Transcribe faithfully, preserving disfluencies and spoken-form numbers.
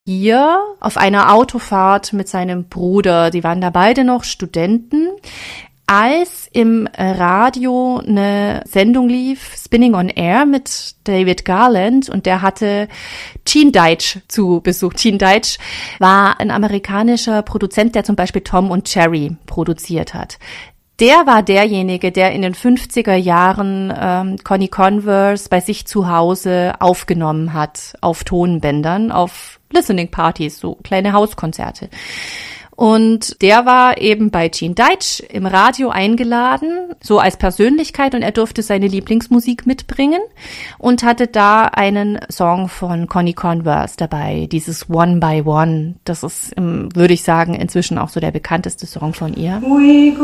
hier auf einer Autofahrt mit seinem Bruder. Die waren da beide noch Studenten, als im Radio eine Sendung lief, Spinning on Air mit David Garland, und der hatte Gene Deitch zu Besuch. Gene Deitch war ein amerikanischer Produzent, der zum Beispiel Tom und Jerry produziert hat. Der war derjenige, der in den fünfziger Jahren ähm, Connie Converse bei sich zu Hause aufgenommen hat, auf Tonbändern, auf Listening Parties, so kleine Hauskonzerte. Und der war eben bei Gene Deitch im Radio eingeladen, so als Persönlichkeit, und er durfte seine Lieblingsmusik mitbringen und hatte da einen Song von Connie Converse dabei, dieses One by One. Das ist, würde ich sagen, inzwischen auch so der bekannteste Song von ihr.